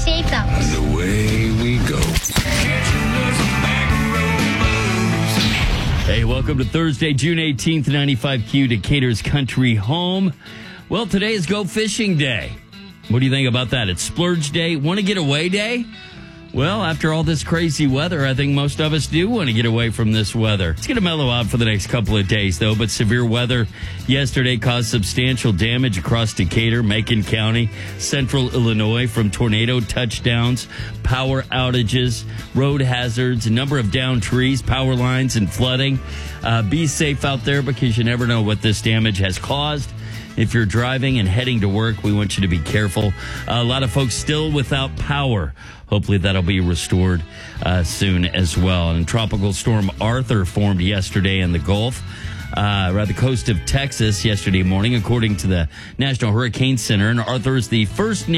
safe out. And away we go. Hey, welcome to Thursday, June 18th, 95Q, Decatur's country home. Well, today is Go Fishing Day. What do you think about that? It's Splurge Day. Want to get away day? Well, after all this crazy weather, I think most of us do want to get away from this weather. It's going to mellow out for the next couple of days, though, but severe weather yesterday caused substantial damage across Decatur, Macon County, central Illinois, from tornado touchdowns, power outages, road hazards, a number of downed trees, power lines, and flooding. Be safe out there because you never know what this damage has caused. If you're driving and heading to work, we want you to be careful. A lot of folks still without power. Hopefully that'll be restored soon as well. And Tropical Storm Arthur formed yesterday in the Gulf, around the coast of Texas yesterday morning, according to the National Hurricane Center. And Arthur is the first